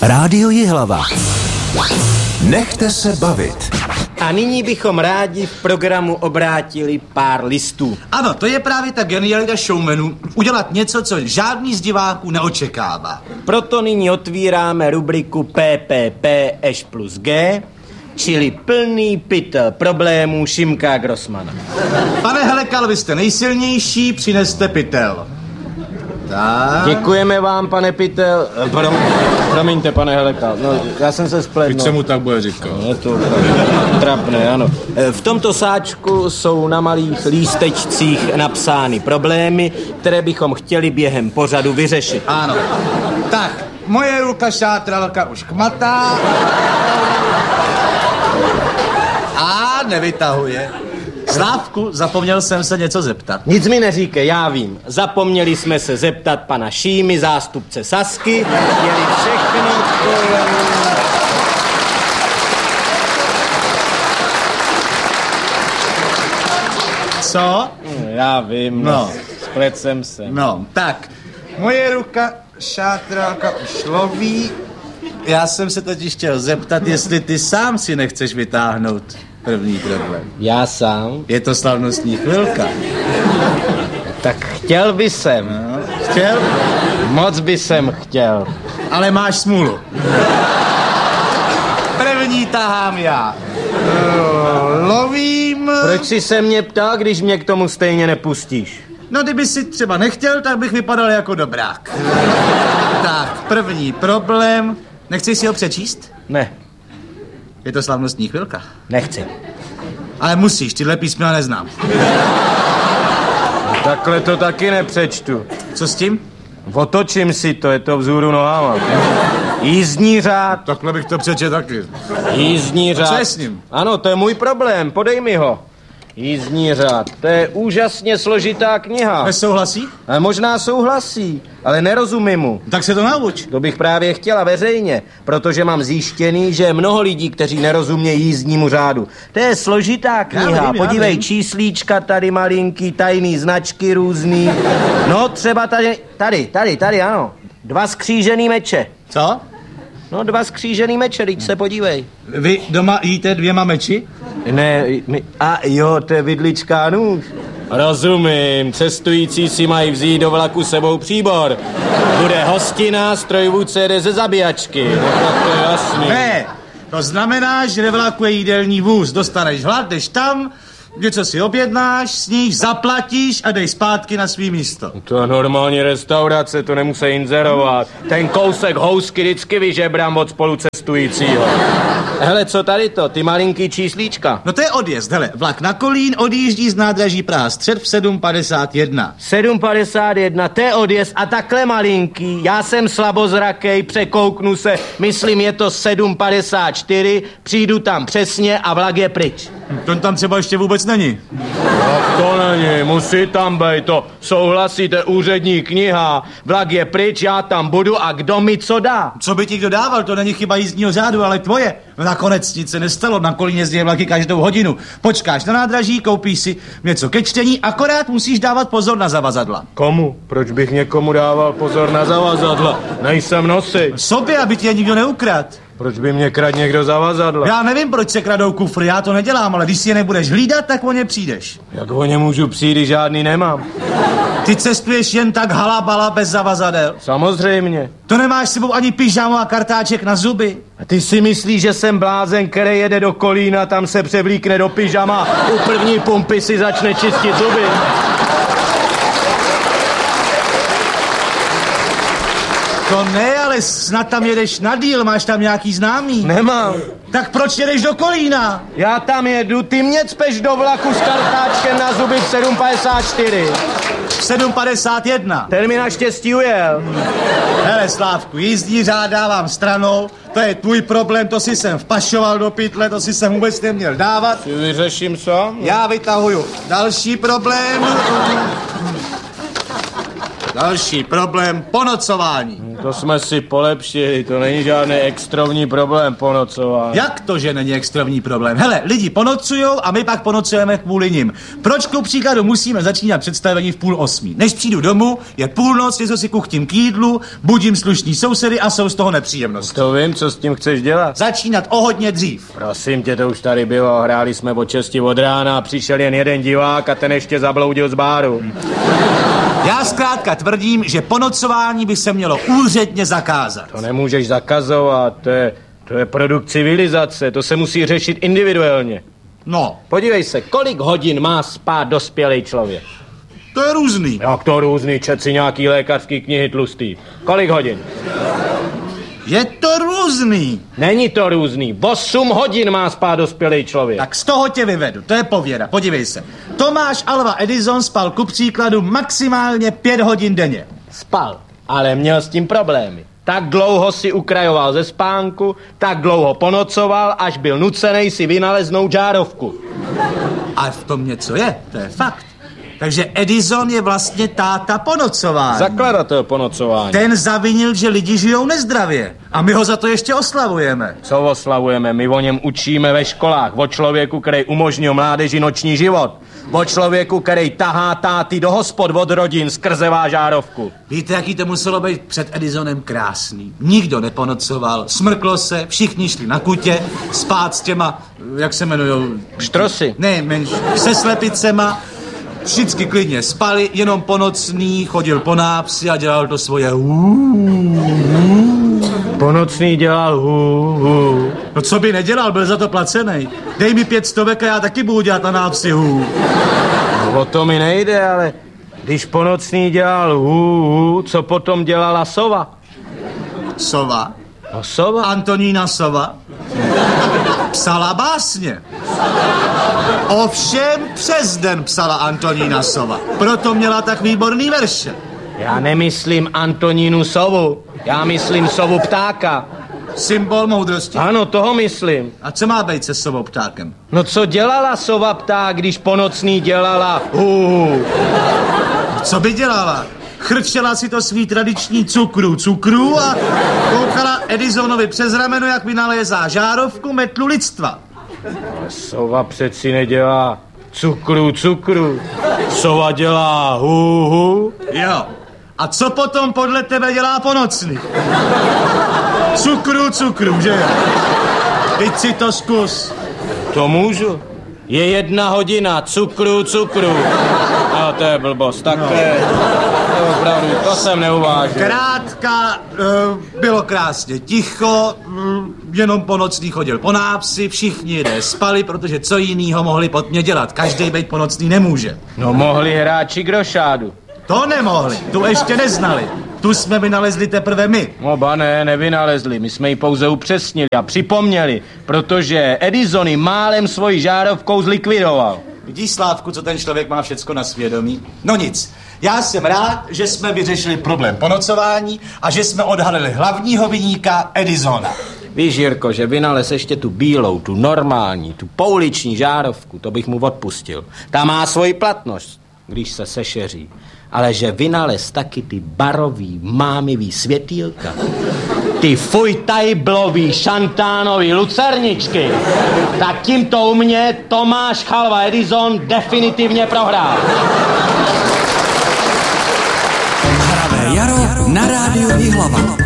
Rádio Jihlava. Nechte se bavit. A nyní bychom rádi v programu obrátili pár listů. Ano, to je právě ta genialita showmanů. Udělat něco, co žádný z diváků neočekává. Proto nyní otvíráme rubriku PPP Eš plus G, čili plný pytel problémů Šimka Grossmana. Pane Helekal, vy jste nejsilnější, přineste pytel. Tak. Děkujeme vám, pane pytel. Promiňte, pane Helekal. No, já jsem se spletl. Teď se mu tak bude říkat. Je to trapné, ano. V tomto sáčku jsou na malých lístečcích napsány problémy, které bychom chtěli během pořadu vyřešit. Ano. Tak, moje ruka šátralka už kmatá. A nevytahuje. Slávku, zapomněl jsem se něco zeptat. Nic mi neříkej, já vím. Zapomněli jsme se zeptat pana Šímy, zástupce Sasky, jeli všechno Co? Já vím, No. splet jsem se. No, tak, moje ruka šátralka už loví. Já jsem se totiž chtěl zeptat, jestli ty sám si nechceš vytáhnout první problém. Já sám? Je to slavnostní chvilka. Tak chtěl by jsem. No, chtěl? Moc by jsem chtěl. Ale máš smůlu. První tahám já. Lovím. Proč jsi se mě ptal, když mě k tomu stejně nepustíš? No, kdyby si třeba nechtěl, tak bych vypadal jako dobrák. Tak, první problém. Nechceš si ho přečíst? Ne, Je to slavnostní chvilka. nechci. Ale musíš, tyhle písmena neznám. Takhle to taky nepřečtu. Co s tím? Otočím si to, je to vzhůru nohama. Jízdní řád. Takhle bych to přečet taky. Jízdní řád. Co je s ním? Ano, to je můj problém, podej mi ho. Jízdní řád, to je úžasně složitá kniha. Nesouhlasí? Možná souhlasí, ale nerozumím mu. Tak se to nauč. To bych právě chtěla veřejně, protože mám zjištěný, že je mnoho lidí, kteří nerozumějí jízdnímu řádu. To je složitá kniha, vím, podívej, vím. číslíčka tady malinký, tajný značky různý. No třeba tady, ano. 2 skřížený meče. Co? No 2 skřížený meče, teď se podívej. Vy doma jíte 2 meči? Ne, to je vidlička nůž. Rozumím, cestující si mají vzít do vlaku sebou příbor. Bude hostina, strojvůdce jede ze zabíjačky. No, tak to je jasný. Ne, to znamená, že ve vlaku je jídelní vůz. Dostaneš hlad, jdeš tam, něco si objednáš, sníš, zaplatíš a dej zpátky na svý místo. To je normální restaurace, to nemusí inzerovat. Ten kousek housky vždycky vyžebrám od spolucestujícího. Hele, co tady to, ty malinký číslíčka? No to je odjezd, hele, vlak na Kolín odjíždí z nádraží Praha Střed v 7:51. 7:51, to je odjezd a takhle malinký, já jsem slabozrakej, překouknu se, myslím je to 7:54, přijdu tam přesně a vlak je pryč. To tam třeba ještě vůbec není. Tak to není, musí tam být, to souhlasíte, úřední kniha, vlak je pryč, já tam budu a kdo mi co dá? Co by ti kdo dával, to není chyba jízdního řádu, ale tvoje. No nakonec nic se nestalo, na Kolín jezdí vlaky každou hodinu. Počkáš na nádraží, koupíš si něco ke čtení, akorát musíš dávat pozor na zavazadla. Komu? Proč bych někomu dával pozor na zavazadla? Nejsem nosič. Sobě, aby ti je nikdo neukradl. Proč by mě kradl někdo zavazadla? Já nevím, proč se kradou kufry, já to nedělám, ale když si je nebudeš hlídat, tak o ně přijdeš. Jak o ně můžu přijít, když žádný nemám? Ty cestuješ jen tak halabala bez zavazadel. Samozřejmě. To nemáš s sebou ani pyžamo a kartáček na zuby. A ty si myslíš, že jsem blázen, který jede do Kolína, tam se převlíkne do pyžama, u první pumpy si začne čistit zuby? To ne, ale snad tam jedeš na díl, máš tam nějaký známý. Nemám. Tak proč jedeš do Kolína? Já tam jedu, ty mě cpeš do vlaku s kartáčkem na zuby v 7:54. 7:51. Ten mi naštěstí ujel. Hele, Slávku, jízdní řád dávám stranou, to je tvůj problém, to si jsem vpašoval do pytle, to si jsem vůbec neměl dávat. Ty vyřeším sám? Já vytahuju další problém. Další problém, ponocování. To jsme si polepšili, to není žádný extrémní problém ponocování. Jak to, že není extrémní problém? Hele, lidi ponocujou a my pak ponocujeme kvůli nim. Proč ku příkladu musíme začínat představení v 7:30? Než přijdu domů, je půlnoc, něco si kuchtím k jídlu, budím slušný sousedy a jsou z toho nepříjemnosti. To vím, co s tím chceš dělat. Začínat o hodně dřív. Prosím tě, to už tady bylo, hráli jsme od 6 od rána a přišel jen jeden divák a ten ještě zabloudil z báru. Já zkrátka tvrdím, že ponocování by se mělo úředně zakázat. To nemůžeš zakazovat, to je produkt civilizace, to se musí řešit individuálně. No. Podívej se, kolik hodin má spát dospělý člověk? To je různý. Jak to různý, čet si nějaký lékařský knihy tlustý. Kolik hodin? Je to různý. Není to různý, 8 hodin má spát dospělý člověk. Tak z toho tě vyvedu, to je pověra, podívej se. Tomáš Alva Edison spal ku příkladu maximálně 5 hodin denně. Spal, ale měl s tím problémy. Tak dlouho si ukrajoval ze spánku, tak dlouho ponocoval, až byl nucenej si vynaleznout žárovku. Ale v tom něco je, to je fakt. Takže Edison je vlastně táta ponocování. Zakladatel ponocování. Ten zavinil, že lidi žijou nezdravě. A my ho za to ještě oslavujeme. Co oslavujeme? My o něm učíme ve školách. O člověku, který umožnil mládeži noční život. O člověku, který tahá táty do hospod od rodin skrze žárovku. Víte, jaký to muselo být před Edisonem krásný? Nikdo neponocoval, smrklo se, všichni šli na kutě, spát s těma, jak se jmenujou? Štrosy. Ne, se slepicema. Všichni klidně spali, jenom po nocný chodil po návsi a dělal to svoje Po nocný dělal No co by nedělal, byl za to placený. Dej mi 500 a já taky budu dělat na návsi No, o to mi nejde, ale když po nocný dělal co potom dělala sova? Sova? No sova. Antonína Sova psala básně. Ovšem přes den psala Antonína Sova. Proto měla tak výborný verše. Já nemyslím Antonínu sovu, já myslím sovu ptáka. Symbol moudrosti? Ano, toho myslím. A co má být se sovou ptákem? No co dělala sova pták, když po nocný dělala Co by dělala? Chrčela si to svý tradiční cukru a koukala Edisonovi přes rameno, jak vynalézá žárovku metlu lidstva. Ale sova přeci nedělá cukru. Sova dělá Jo. A co potom podle tebe dělá po nocní? Cukru, že jo? Teď si to zkus. To můžu. Je 1 hodina, cukru. No, to je blbost, tak to je opravdu, to jsem neuvážil. Krátka, bylo krásně ticho, jenom po nocní chodil po návsi, všichni lidé spali, protože co jinýho mohli pod mě dělat, každý být po nocní nemůže. No mohli hráči grošádu. To nemohli, tu ještě neznali. Tu jsme vynalezli teprve my. No ba ne, nevynalezli, my jsme ji pouze upřesnili a připomněli, protože Edison ji málem svojí žárovkou zlikvidoval. Vidíš, Slávku, co ten člověk má všecko na svědomí? No nic, já jsem rád, že jsme vyřešili problém ponocování a že jsme odhalili hlavního viníka Edisona. Víš, Jirko, že vynalez ještě tu bílou, tu normální, tu pouliční žárovku, to bych mu odpustil. Ta má svoji platnost, když se sešeří. Ale že vynalez taky ty barový, mámivý světýlka, ty fujtajblový, šantánový lucerničky, tak tímto u mě Tomáš Alva Edison definitivně prohrál. Hravé jaro na rádiu Jihlava.